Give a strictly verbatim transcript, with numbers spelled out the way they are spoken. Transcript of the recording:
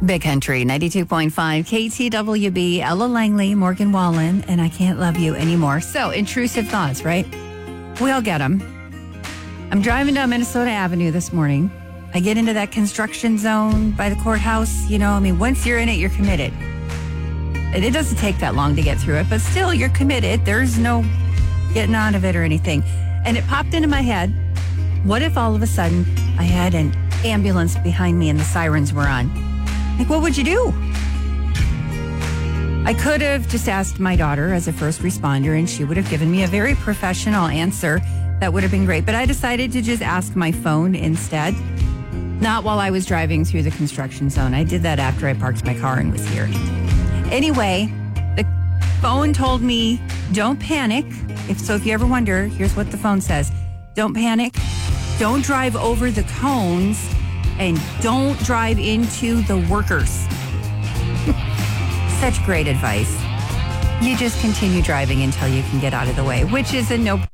Big Country, ninety-two point five, K T W B, Ella Langley, Morgan Wallen, and I Can't Love You Anymore. So, intrusive thoughts, right? We all get them. I'm driving down Minnesota Avenue this morning. I get into that construction zone by the courthouse. You know, I mean, once you're in it, you're committed. And it doesn't take that long to get through it, but still, you're committed. There's no getting out of it or anything. And it popped into my head, what if all of a sudden I had an ambulance behind me and the sirens were on? Like, what would you do? I could have just asked my daughter as a first responder, and she would have given me a very professional answer. That would have been great. But I decided to just ask my phone instead. Not while I was driving through the construction zone. I did that after I parked my car and was here. Anyway, the phone told me, don't panic. If so, if you ever wonder, here's what the phone says. Don't panic. Don't drive over the cones. And don't drive into the workers. Such great advice. You just continue driving until you can get out of the way, which is a no